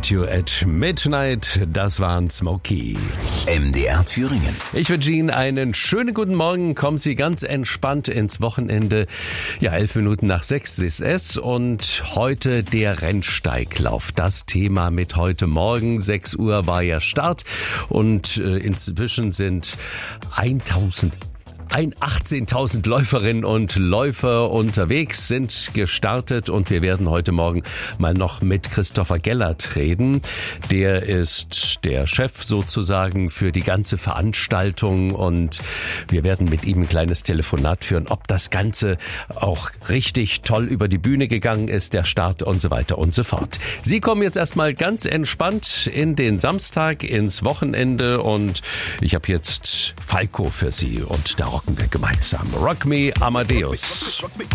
Meet You at Midnight, das waren Smokey. MDR Thüringen. Ich wünsche Ihnen einen schönen guten Morgen. Kommen Sie ganz entspannt ins Wochenende. Ja, 11 Minuten nach 6 ist es und heute der Rennsteiglauf. Das Thema mit heute Morgen. 6 Uhr war ja Start und inzwischen sind 18.000 Läuferinnen und Läufer unterwegs, sind gestartet und wir werden heute Morgen mal noch mit Christopher Gellert reden. Der ist der Chef sozusagen für die ganze Veranstaltung und wir werden mit ihm ein kleines Telefonat führen, ob das Ganze auch richtig toll über die Bühne gegangen ist, der Start und so weiter und so fort. Sie kommen jetzt erstmal ganz entspannt in den Samstag, ins Wochenende und ich habe jetzt Falco für Sie und da rocken wir gemeinsam. Rock Me Amadeus.